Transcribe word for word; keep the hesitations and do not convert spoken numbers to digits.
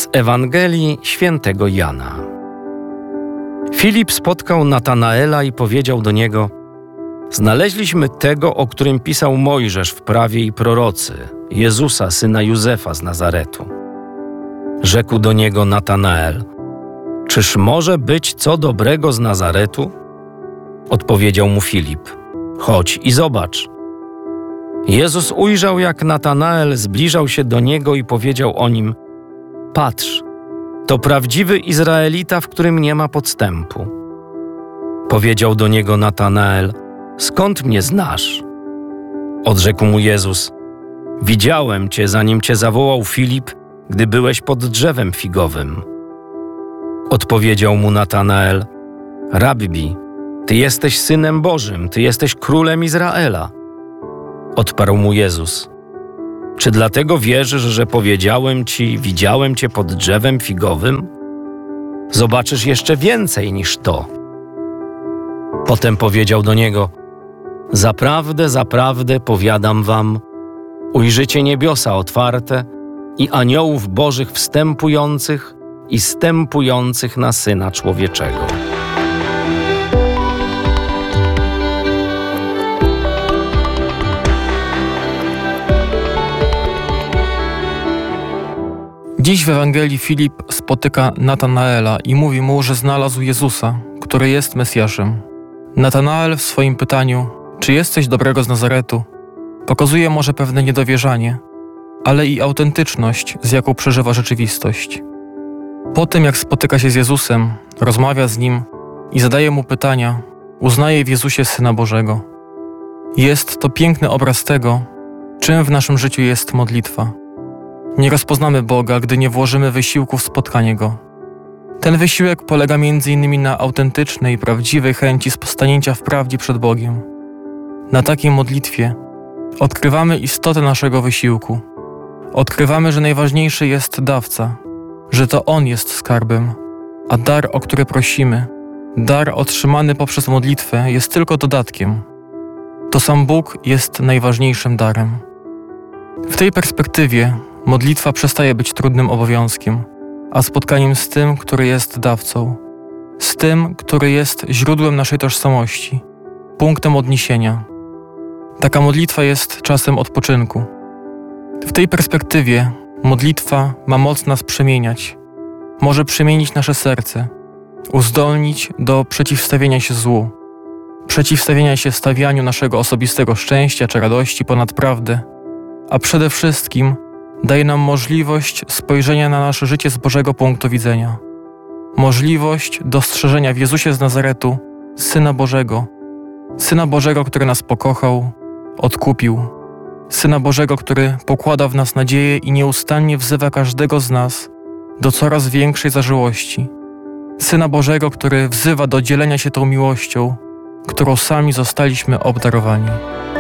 Z Ewangelii Świętego Jana. Filip spotkał Natanaela i powiedział do niego: znaleźliśmy tego, o którym pisał Mojżesz w prawie i prorocy, Jezusa, syna Józefa z Nazaretu. Rzekł do niego Natanael: czyż może być co dobrego z Nazaretu? Odpowiedział mu Filip: chodź i zobacz. Jezus ujrzał, jak Natanael zbliżał się do niego i powiedział o nim: patrz, to prawdziwy Izraelita, w którym nie ma podstępu. Powiedział do niego Natanael: skąd mnie znasz? Odrzekł mu Jezus: widziałem cię, zanim cię zawołał Filip, gdy byłeś pod drzewem figowym. Odpowiedział mu Natanael: Rabbi, ty jesteś Synem Bożym, ty jesteś Królem Izraela. Odparł mu Jezus: czy dlatego wierzysz, że powiedziałem ci, widziałem cię pod drzewem figowym? Zobaczysz jeszcze więcej niż to. Potem powiedział do niego: zaprawdę, zaprawdę powiadam wam, ujrzycie niebiosa otwarte i aniołów bożych wstępujących i zstępujących na Syna Człowieczego. Dziś w Ewangelii Filip spotyka Natanaela i mówi mu, że znalazł Jezusa, który jest Mesjaszem. Natanael w swoim pytaniu: czy jesteś dobrego z Nazaretu? Pokazuje może pewne niedowierzanie, ale i autentyczność, z jaką przeżywa rzeczywistość. Po tym, jak spotyka się z Jezusem, rozmawia z Nim i zadaje Mu pytania, uznaje w Jezusie Syna Bożego. Jest to piękny obraz tego, czym w naszym życiu jest modlitwa. Nie rozpoznamy Boga, gdy nie włożymy wysiłku w spotkanie Go. Ten wysiłek polega między innymi na autentycznej, prawdziwej chęci spostanięcia w prawdzie przed Bogiem. Na takiej modlitwie odkrywamy istotę naszego wysiłku. Odkrywamy, że najważniejszy jest dawca, że to On jest skarbem, a dar, o który prosimy, dar otrzymany poprzez modlitwę, jest tylko dodatkiem. To sam Bóg jest najważniejszym darem. W tej perspektywie modlitwa przestaje być trudnym obowiązkiem, a spotkaniem z tym, który jest dawcą, z tym, który jest źródłem naszej tożsamości, punktem odniesienia. Taka modlitwa jest czasem odpoczynku. W tej perspektywie modlitwa ma moc nas przemieniać. Może przemienić nasze serce, uzdolnić do przeciwstawienia się złu, przeciwstawienia się stawianiu naszego osobistego szczęścia czy radości ponad prawdę, a przede wszystkim daje nam możliwość spojrzenia na nasze życie z Bożego punktu widzenia. Możliwość dostrzeżenia w Jezusie z Nazaretu Syna Bożego, Syna Bożego, który nas pokochał, odkupił, Syna Bożego, który pokłada w nas nadzieję i nieustannie wzywa każdego z nas do coraz większej zażyłości. Syna Bożego, który wzywa do dzielenia się tą miłością, którą sami zostaliśmy obdarowani.